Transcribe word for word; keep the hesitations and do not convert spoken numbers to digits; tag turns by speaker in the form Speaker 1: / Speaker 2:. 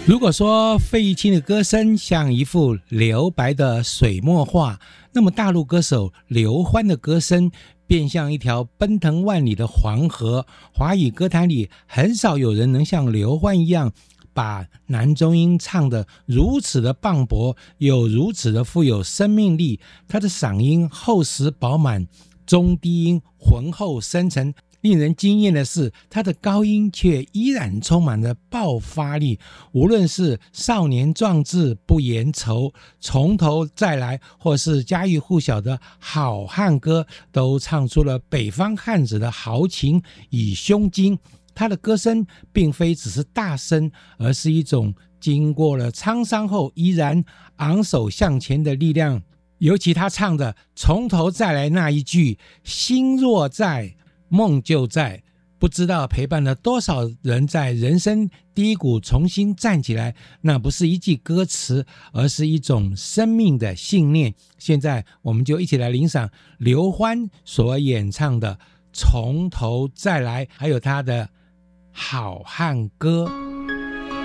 Speaker 1: 如果说费玉清的歌声像一幅留白的水墨画，那么大陆歌手刘欢的歌声便像一条奔腾万里的黄河。华语歌坛里很少有人能像刘欢一样把男中音唱得如此的磅礴，又如此的富有生命力。他的嗓音厚实饱满，中低音浑厚深沉，令人惊艳的是，他的高音却依然充满了爆发力。无论是少年壮志不言愁、从头再来，或是家喻户晓的好汉歌，都唱出了北方汉子的豪情与胸襟。他的歌声并非只是大声，而是一种经过了沧桑后依然昂首向前的力量。尤其他唱的从头再来那一句，心若在梦就在，不知道陪伴了多少人在人生低谷重新站起来。那不是一句歌词，而是一种生命的信念。现在我们就一起来欣赏刘欢所演唱的从头再来，还有他的好汉歌。